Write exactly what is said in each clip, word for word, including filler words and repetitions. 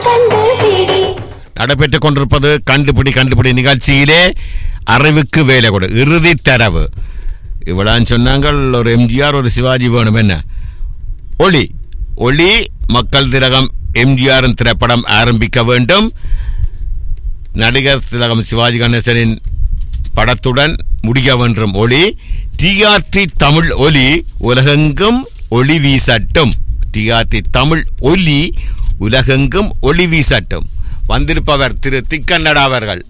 நடைபெற்றுக் கொண்டிருப்பது கண்டுபிடி கண்டுபிடி நிகழ்ச்சியிலே அறிவுக்கு வேலை கொடு இறுதி தரவு. இவ்வளவு சொன்னாங்கள். ஒரு எம்ஜிஆர் ஒரு சிவாஜி வேணும். என்ன ஒளி ஒளி மக்கள் திலகம் எம்ஜிஆரின் திரைப்படம் ஆரம்பிக்க வேண்டும். நடிகர் திலகம் சிவாஜி கணேசனின் படத்துடன் முடிய வேண்டும். ஒளி டிஆர்டி தமிழ் ஒலி உலகெங்கும் ஒளி வீசட்டும். டிஆர்டி தமிழ் ஒலி உலகெங்கும் ஒளி வீசட்டும். வந்திருப்பவர் திரு திக்கண்ணடா அவர்கள்.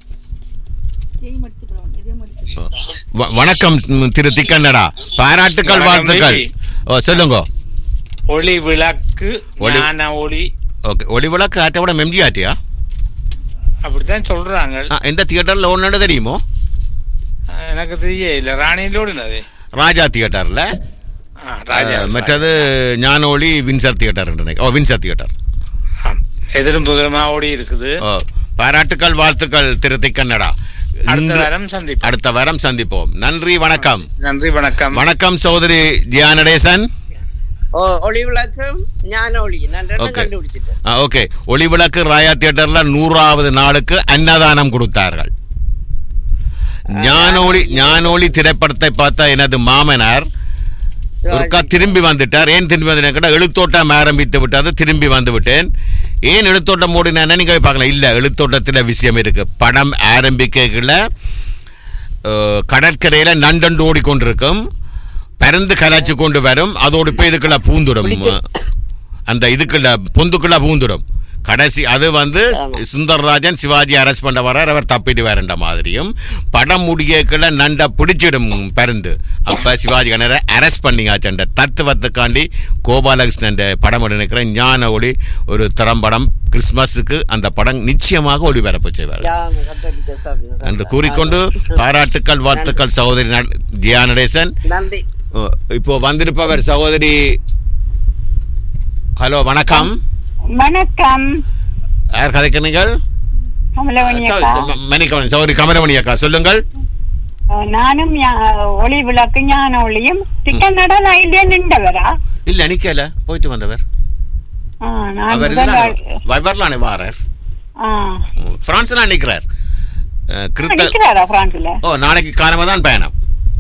வணக்கம் திரு திக்கண்ணடா. பாராட்டுக்கள், வாழ்த்துக்கள். சொல்லுங்க. ஒளி விளக்கு ஞான ஒளி. ஓகே, ஒளி விளக்கு ஆட்டோட எம்ஜி ஆட்டியா? அப்படித்தான் சொல்றாங்க. எந்த தியேட்டர்ல ஒன்னு தெரியுமோ? எனக்கு தெரியல. ராணியிலோடு ராஜா தியேட்டர்ல. மற்றது ஞான ஒளி வின்சர் தியேட்டர். ஓ, வின்சர் தியேட்டர் எதிரும் புகழமா ஓடி இருக்குது. பாராட்டுக்கள், வாழ்த்துக்கள் திரு திக்கண்ணடா. அடுத்த வாரம் சந்திப்போம். அடுத்த வாரம் சந்திப்போம். நன்றி, வணக்கம். நன்றி, வணக்கம். வணக்கம் சகோதரி தியானடேசன். ஒளி விளக்கு ஞான ஒளி. ஓகே, ஒளி விளக்கு ராயா தியேட்டர்ல நூறாவது நாளுக்கு அன்னதானம் கொடுத்தார்கள். ஞானொளி ஞானொளி திரைப்படத்தை பார்த்த எனது மாமனார் ஒருக்கா திரும்பி வந்துட்டார். ஏன் திரும்பி வந்தேன்? எழுத்தோட்டம் ஆரம்பித்து விட்டது, திரும்பி வந்து விட்டேன். ஏன் எழுத்தோட்டம் ஓடினேன் நீங்க பார்க்கலாம். இல்ல, எழுத்தோட்டத்தில் விஷயம் இருக்கு. படம் ஆரம்பிக்கல கடற்கரையில நண்டண்டு ஓடிக்கொண்டிருக்கும், பறந்து கலாச்சு கொண்டு வரும், அதோடு போய் இதுக்குள்ள பூந்துடும், அந்த இதுக்குள்ள பொந்துக்குள்ள பூந்துடும். கடைசி அது வந்து சுந்தரராஜன் சிவாஜி அரெஸ்ட் பண்ண வர்றார், அவர் தப்பிட்டு வரண்ட மாதிரியும் படம் முடியக்குள்ள நண்டை பிடிச்சிடும் பருந்து. அப்ப சிவாஜி கணரை அரெஸ்ட் பண்ணியாச்சண்ட தத்துவத்துக்காண்டி கோபாலகிருஷ்ணன் படம் நினைக்கிறேன். ஞான ஒளி ஒரு திறம்படம். கிறிஸ்துமஸுக்கு அந்த படம் நிச்சயமாக ஒளிபரப்பு செய்வார் என்று கூறிக்கொண்டு பாராட்டுக்கள், வாழ்த்துக்கள் சகோதரி தியானடேசன். இப்போ வந்திருப்பவர் சகோதரி. ஹலோ, வணக்கம். வணக்கம். யார் கதைக்கிறீர்கள்? சௌரி கமலமணி அக்கா, சொல்லுங்கள். நானும் ஒளி விளக்கு ஞான ஒளியும் திக்கண்ணடா நின்றவரா? இல்ல, நிக்கல, போயிட்டு வந்தவர். வைபர்லானே வாரர். பிரான்ஸ்ல நிக்கிறார். ஓ, நாளைக்கு காலமா தான் பயணம்.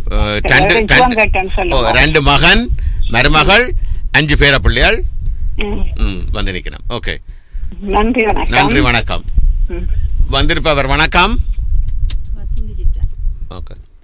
ரெண்டு மகன், மருமகள், அஞ்சு பேர பிள்ளைகள் வந்து நிக்கிறேன். ஓகே, நன்றி, நன்றி, வணக்கம். வந்திருப்பவர் வணக்கம். ஓகே.